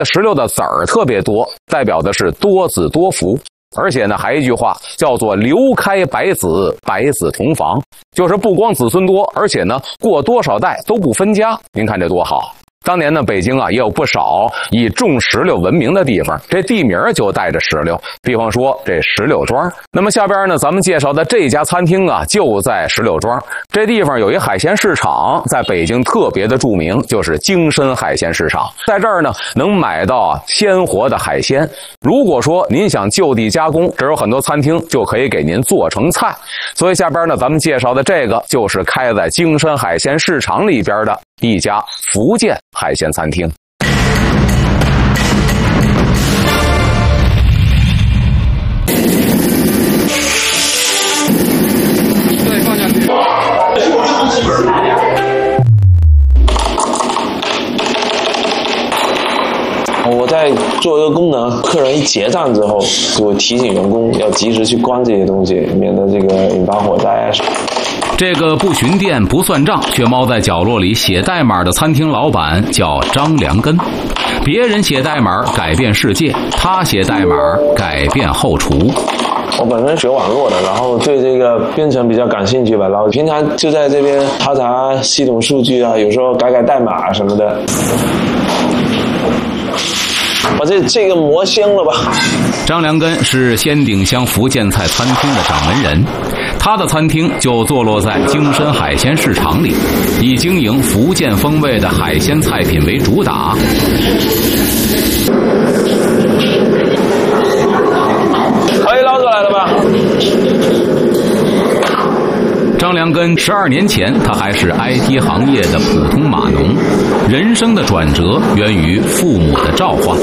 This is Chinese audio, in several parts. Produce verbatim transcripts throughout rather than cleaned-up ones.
石榴的籽儿特别多，代表的是多子多福。而且呢，还一句话叫做留开百子，百子同房，就是不光子孙多，而且呢，过多少代都不分家。您看这多好！当年呢，北京啊也有不少以种石榴闻名的地方，这地名就带着石榴，比方说这石榴庄。那么下边呢，咱们介绍的这家餐厅啊，就在石榴庄。这地方有一海鲜市场，在北京特别的著名，就是京深海鲜市场。在这儿呢，能买到啊鲜活的海鲜。如果说您想就地加工，这有很多餐厅就可以给您做成菜。所以下边呢，咱们介绍的这个就是开在京深海鲜市场里边的一家福建海鲜餐厅。 对，放下去。 我在做一个功能，客人一结账之后，就会提醒员工要及时去关这些东西，免得这个引发火灾。 这个不巡店不算账却猫在角落里写代码的餐厅老板叫张良根。别人写代码改变世界，他写代码改变后厨。 我本身学网络的，然后对这个编程比较感兴趣吧，然后平常就在这边查查系统数据啊，有时候改改代码什么的。把这这个磨香了吧。 张良根是仙顶乡福建菜餐厅的掌门人，他的餐厅就坐落在京深海鲜市场里，以经营福建风味的海鲜菜品为主打。 可以捞出来了吧？ 张良根十二年前，他还是 I T 行业的普通码农，人生的转折源于父母的召唤。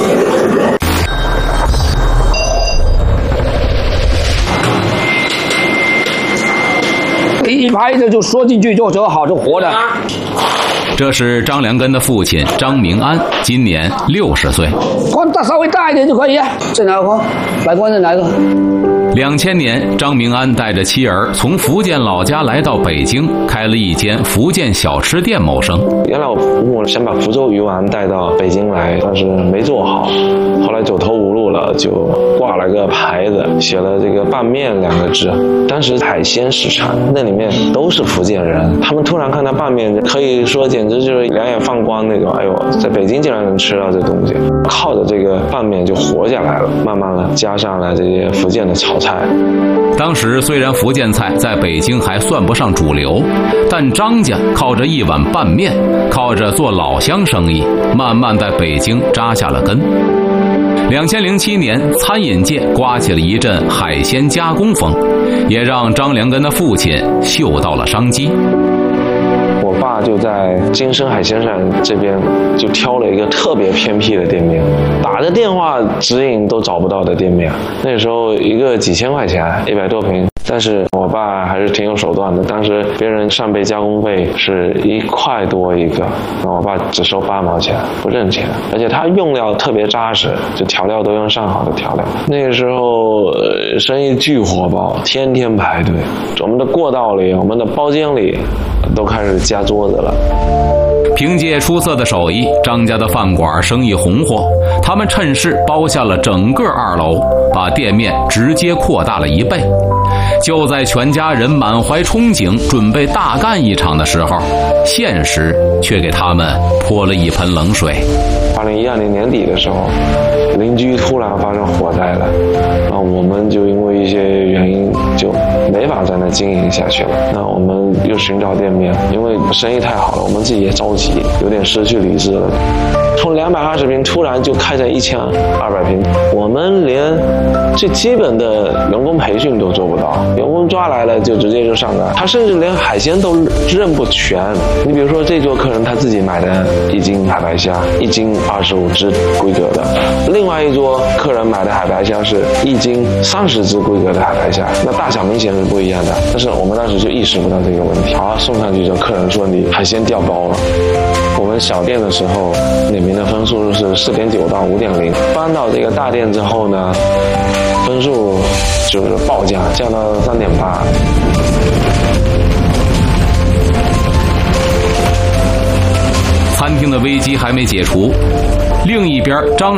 一拍着就说进去就折好，就活的。 这是张良根的父亲张明安，今年六十岁。 宽大稍微大一点就可以啊。这哪个？白光的哪个？ 两千年，张明安带着妻儿从福建老家来到北京，开了一间福建小吃店谋生。 原来我父想把福州鱼丸带到北京来，但是没做好，后来走投无路了，就挂了个牌子，写了这个拌面两个字。当时海鲜市场那里面都是福建人，他们突然看到拌面，可以说简直就是两眼放光那种。哎呦，在北京竟然能吃到这东西，靠着这个拌面就活下来了。慢慢的加上了这些福建的炒菜。 当时虽然福建菜在北京还算不上主流，但张家靠着一碗拌面，靠着做老乡生意，慢慢在北京扎下了根。两千零七年，餐饮界刮起了一阵海鲜加工风，也让张良根的父亲嗅到了商机。 我爸就在京深海鲜市场这边就挑了一个特别偏僻的店面，打着电话指引都找不到的店面。那时候一个几千块钱，一百多平，但是我爸还是挺有手段的。当时别人上倍加工费是一块多一个，那我爸只收八毛钱，不挣钱。而且他用料特别扎实，就调料都用上好的调料。那个时候、呃、生意巨火爆，天天排队。我们的过道里，我们的包间里都开始加桌子了。 凭借出色的手艺，张家的饭馆生意红火，他们趁势包下了整个二楼，把店面直接扩大了一倍。就在全家人满怀憧憬准备大干一场的时候，现实却给他们泼了一盆冷水。 二零一二年年底的时候，邻居突然发生火灾了，那我们就因为一些原因就没法在那经营下去了。那我们又寻找店面，因为生意太好了，我们自己也着急，有点失去理智了。从两百二十平突然就开成一千二百平，我们连最基本的员工培训都做不到，员工抓来了就直接就上岗，他甚至连海鲜都认不全。你比如说这桌客人他自己买的一斤海白虾，一斤二十五只规格的，另外一桌客人买的海白虾是一斤三十只规格的海白虾，那大小明显是不一样的。但是我们当时就意识不到这个问题。好，送上去之后，客人说你海鲜掉包了。我们小店的时候，里面的分数是四点九到五点零，搬到这个大店之后呢，分数就是暴降，降到三点八。 餐厅的危机还没解除， 另一边，张